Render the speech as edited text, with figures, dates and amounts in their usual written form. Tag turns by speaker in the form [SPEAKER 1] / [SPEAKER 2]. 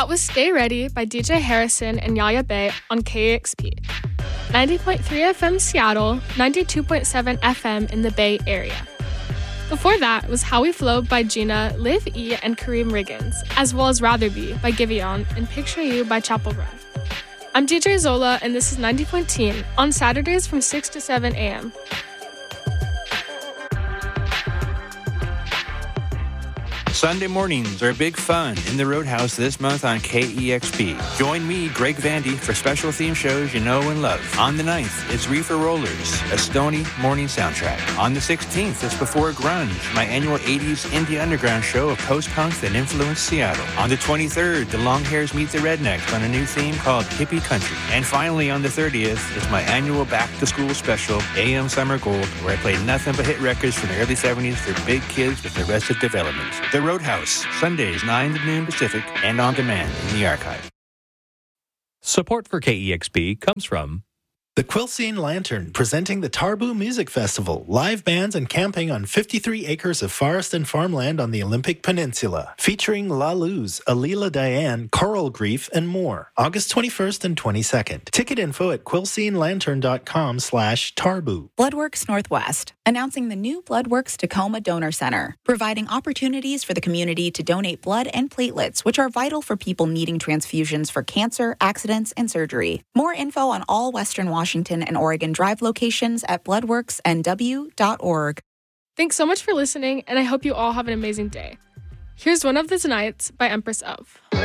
[SPEAKER 1] That was Stay Ready by DJ Harrison and Yaya Bay on KEXP. 90.3 FM Seattle, 92.7 FM in the Bay Area. Before that was How We Flow by Gina, Liv E, and Kareem Riggins, as well as Rather Be by Giveon and Picture You by Chapel Run. I'm DJ Zola, and this is 90.10 on Saturdays from 6 to 7 a.m.
[SPEAKER 2] Sunday mornings are big fun in the Roadhouse this month on KEXP. Join me, Greg Vandy, for special theme shows you know and love. On the 9th, it's Reefer Rollers, a Stony morning soundtrack. On the 16th, it's Before Grunge, my annual 80s indie underground show of post-punk that influenced Seattle. On the 23rd, the Longhairs meet the Rednecks on a new theme called Hippie Country. And finally, on the 30th, it's my annual back-to-school special, AM Summer Gold, where I play nothing but hit records from the early 70s for big kids with Arrested Development. The Roadhouse, Sundays 9 to noon Pacific, and on demand in the archive.
[SPEAKER 3] Support for KEXP comes from
[SPEAKER 4] the Quilcene Lantern, presenting the Tarboo Music Festival, live bands and camping on 53 acres of forest and farmland on the Olympic Peninsula, featuring La Luz, Alila Diane, Coral Grief, and more. August 21st and 22nd. Ticket info at quilcenelantern.com/Tarboo.
[SPEAKER 5] Bloodworks Northwest, announcing the new Bloodworks Tacoma Donor Center, providing opportunities for the community to donate blood and platelets, which are vital for people needing transfusions for cancer, accidents, and surgery. More info on all Western Washington and Oregon Drive locations at bloodworksnw.org.
[SPEAKER 1] Thanks so much for listening, and I hope you all have an amazing day. Here's One of the Nights by Empress of.